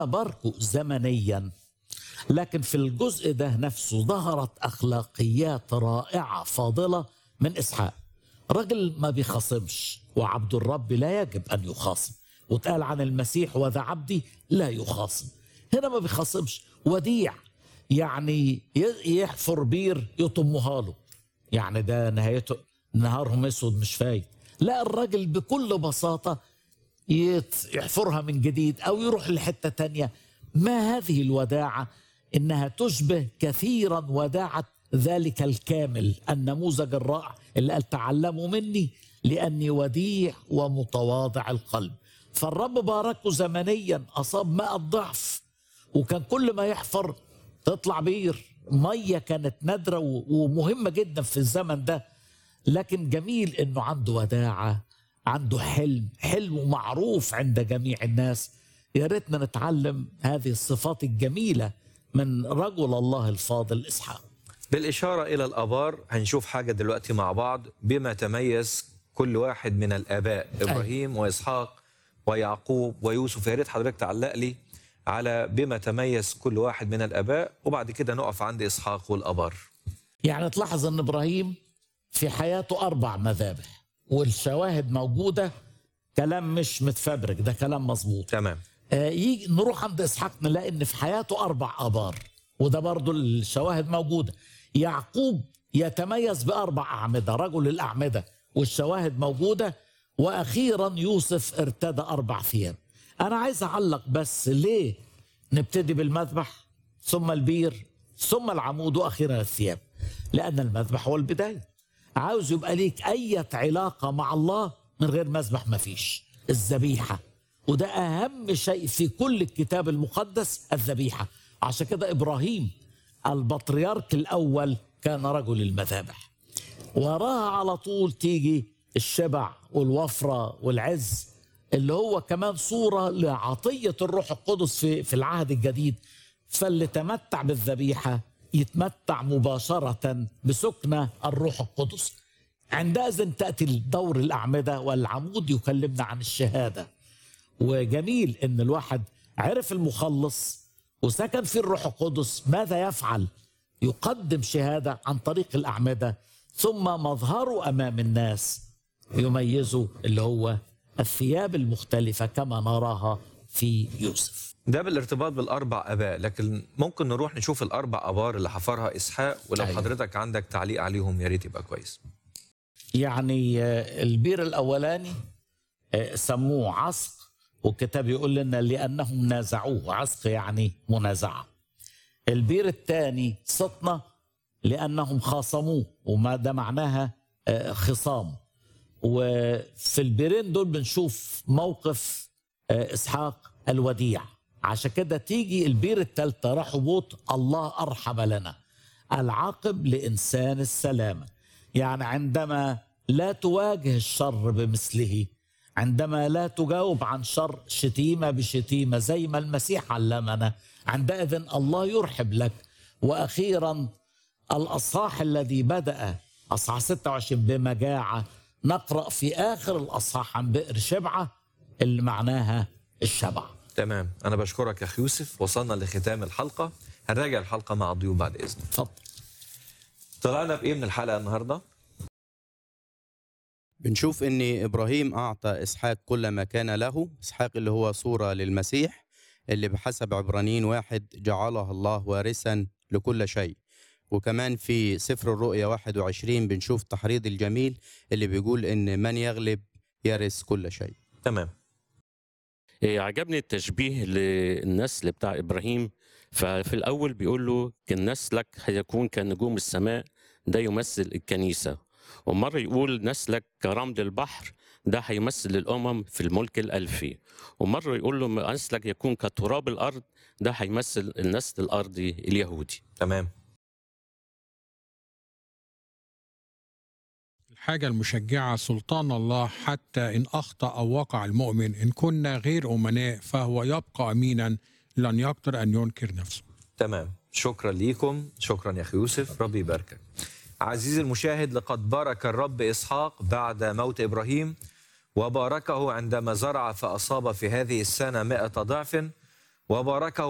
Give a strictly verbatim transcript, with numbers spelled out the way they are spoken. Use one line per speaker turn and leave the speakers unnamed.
باركوا زمنيا، لكن في الجزء ده نفسه ظهرت أخلاقيات رائعة فاضلة من إسحاق. رجل ما بيخاصمش، وعبد الرب لا يجب أن يخاصم، واتقال عن المسيح وذا عبدي لا يخاصم. هنا ما بيخاصمش، وديع، يعني يحفر بير يطمها له، يعني ده نهايته نهارهم اسود مش فايت. لا، الراجل بكل بساطة يحفرها من جديد أو يروح لحتة تانية. ما هذه الوداعة؟ إنها تشبه كثيرا وداعة ذلك الكامل النموذج الرائع اللي قال تعلموا مني لأني وديع ومتواضع القلب. فالرب باركه زمنيا، أصاب ماء الضعف، وكان كل ما يحفر تطلع بير مية كانت نادرة ومهمة جدا في الزمن ده. لكن جميل إنه عنده وداعة، عنده حلم، حلم معروف عند جميع الناس. يا ريتنا نتعلم هذه الصفات الجميلة من رجل الله الفاضل إسحاق.
بالإشارة إلى الآبار هنشوف حاجة دلوقتي مع بعض بما تميز كل واحد من الآباء، إبراهيم وإسحاق ويعقوب ويوسف. يا ريت حضرتك تعلق لي على بما تميز كل واحد من الآباء، وبعد كده نقف عند إسحاق والآبار.
يعني تلاحظ أن إبراهيم في حياته أربع مذابح، والشواهد موجودة، كلام مش متفبرك، ده كلام مظبوط.
تمام.
آه يجي نروح عند إسحاق نلاقي إن في حياته أربع آبار، وده برضو الشواهد موجودة. يعقوب يتميز بأربع أعمدة، رجل الأعمدة، والشواهد موجودة. وأخيرا يوسف ارتدى أربع ثياب. أنا عايز أعلق بس ليه نبتدي بالمذبح ثم البير ثم العمود وأخيرا الثياب؟ لأن المذبح هو البداية. عاوز يبقى ليك أي علاقة مع الله من غير مذبح مفيش. الذبيحة، وده أهم شيء في كل الكتاب المقدس، الذبيحة. عشان كده إبراهيم البطريرك الأول كان رجل المذابح. وراها على طول تيجي الشبع والوفرة والعز، اللي هو كمان صورة لعطية الروح القدس في في العهد الجديد. فاللي تمتع بالذبيحة يتمتع مباشرة بسكنة الروح القدس. عندئذ تأتي دور الأعمدة، والعمود يكلمنا عن الشهادة. وجميل إن الواحد عرف المخلص وسكن في الروح القدس، ماذا يفعل؟ يقدم شهادة عن طريق الأعمدة، ثم مظهره أمام الناس يميزه اللي هو الثياب المختلفة كما نراها في يوسف.
ده بالارتباط بالأربع آباء، لكن ممكن نروح نشوف الأربع آبار اللي حفرها إسحاق، ولو أيوة. حضرتك عندك تعليق عليهم يا ريت يبقى كويس.
يعني البير الأولاني سموه عسق، والكتاب يقول لنا لأنهم نازعوه، عسق يعني منازعة. البير الثاني سطنة لأنهم خاصموه، وما ده معناها خصام. وفي البيرين دول بنشوف موقف إسحاق الوديع. عشان كده تيجي البير الثالثة رحبوت، الله أرحم لنا، العاقب لإنسان السلامة. يعني عندما لا تواجه الشر بمثله، عندما لا تجاوب عن شر شتيمة بشتيمة زي ما المسيح علمنا، عندئذ الله يرحب لك. وأخيرا الأصحاح الذي بدأ أصحاح ستة وعشرين بمجاعة، نقرأ في آخر الأصحاح عن بئر شبعة اللي معناها الشبع.
تمام. أنا بشكرك يا أخي يوسف. وصلنا لختام الحلقة، هنراجع الحلقة مع الضيوف بعد إذنك.
اتفضل.
طلعنا بإيه من الحلقة النهاردة؟
بنشوف ان ابراهيم اعطى اسحاق كل ما كان له. اسحاق اللي هو صورة للمسيح، اللي بحسب عبرانيين واحد جعله الله وارثا لكل شيء. وكمان في سفر الرؤيا واحد وعشرين بنشوف تحريض الجميل اللي بيقول ان من يغلب يرث كل شيء.
تمام.
إيه، عجبني التشبيه للنسل بتاع إبراهيم. ففي الأول بيقول له كان نسلك هيكون كنجوم السماء، ده يمثل الكنيسة. ومرة يقول نسلك كرمل البحر، ده هيمثل الأمم في الملك الألفي. ومرة يقول له نسلك يكون كتراب الأرض، ده هيمثل النسل الأرضي اليهودي.
تمام.
الحاجة المشجعة سلطان الله، حتى إن أخطأ أو وقع المؤمن إن كنا غير أمناء فهو يبقى أمينا، لن يقدر أن ينكر نفسه.
تمام. شكرا ليكم، شكرا يا أخي يوسف، ربي يباركك. عزيزي المشاهد، لقد بارك الرب إسحاق بعد موت إبراهيم، وباركه عندما زرع فأصاب في هذه السنة مائة ضعف، وباركه